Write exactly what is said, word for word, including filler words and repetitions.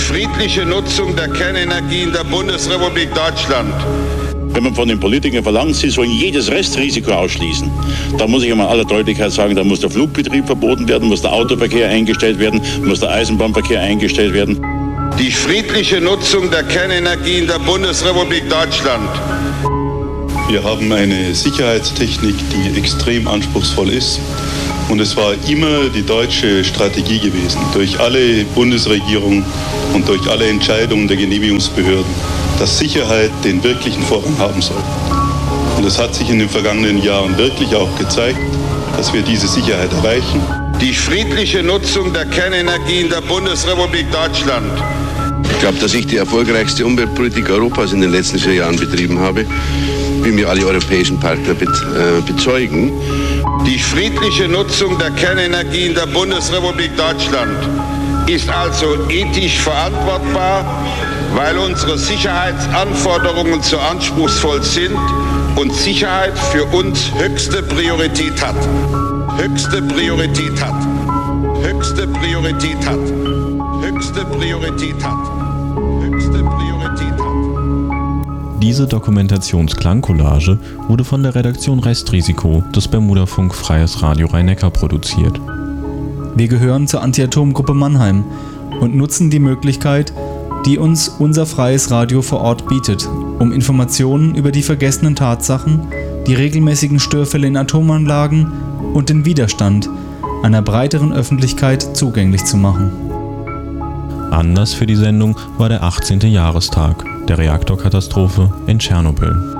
friedliche Nutzung der Kernenergie in der Bundesrepublik Deutschland. Wenn man von den Politikern verlangt, sie sollen jedes Restrisiko ausschließen, da muss ich in aller Deutlichkeit sagen, da muss der Flugbetrieb verboten werden, muss der Autoverkehr eingestellt werden, muss der Eisenbahnverkehr eingestellt werden. Die friedliche Nutzung der Kernenergie in der Bundesrepublik Deutschland. Wir haben eine Sicherheitstechnik, die extrem anspruchsvoll ist. Und es war immer die deutsche Strategie gewesen, durch alle Bundesregierungen und durch alle Entscheidungen der Genehmigungsbehörden, dass Sicherheit den wirklichen Vorrang haben soll. Und es hat sich in den vergangenen Jahren wirklich auch gezeigt, dass wir diese Sicherheit erreichen. Die friedliche Nutzung der Kernenergie in der Bundesrepublik Deutschland. Ich glaube, dass ich die erfolgreichste Umweltpolitik Europas in den letzten vier Jahren betrieben habe, wie mir alle europäischen Partner be- äh, bezeugen. Die friedliche Nutzung der Kernenergie in der Bundesrepublik Deutschland ist also ethisch verantwortbar, weil unsere Sicherheitsanforderungen so anspruchsvoll sind und Sicherheit für uns höchste Priorität hat. Höchste Priorität hat. Höchste Priorität hat. Höchste Priorität hat. Höchste Priorität hat. Diese Dokumentationsklangcollage wurde von der Redaktion Restrisiko des Bermudafunk Freies Radio Rhein-Neckar produziert. Wir gehören zur Anti-Atom-Gruppe Mannheim und nutzen die Möglichkeit, die uns unser freies Radio vor Ort bietet, um Informationen über die vergessenen Tatsachen, die regelmäßigen Störfälle in Atomanlagen und den Widerstand einer breiteren Öffentlichkeit zugänglich zu machen. Anlass für die Sendung war der achtzehnte Jahrestag der Reaktorkatastrophe in Tschernobyl.